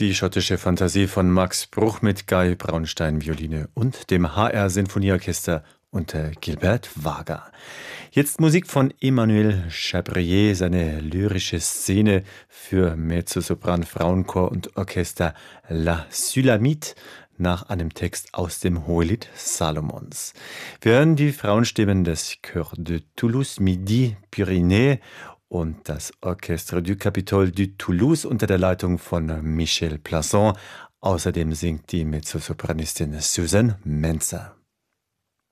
Die schottische Fantasie von Max Bruch mit Guy Braunstein Violine und dem HR Sinfonieorchester unter Gilbert Wager. Jetzt Musik von Emmanuel Chabrier, seine lyrische Szene für Mezzosopran, Frauenchor und Orchester La Sulamite nach einem Text aus dem Hohelied Salomons. Wir hören die Frauenstimmen des Chœur de Toulouse Midi Pyrénées und das Orchestre du Capitole de Toulouse unter der Leitung von Michel Plasson. Außerdem singt die Mezzosopranistin Susan Menzer.